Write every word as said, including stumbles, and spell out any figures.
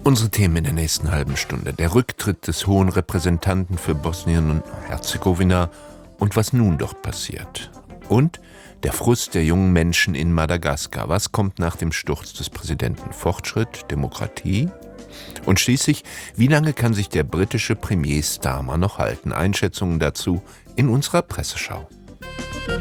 Unsere Themen in der nächsten halben Stunde. Der Rücktritt des hohen Repräsentanten für Bosnien und Herzegowina und was nun dort passiert. Und der Frust der jungen Menschen in Madagaskar. Was kommt nach dem Sturz des Präsidenten? Fortschritt, Demokratie? Und schließlich, wie lange kann sich der britische Premier Starmer noch halten? Einschätzungen dazu in unserer Presseschau.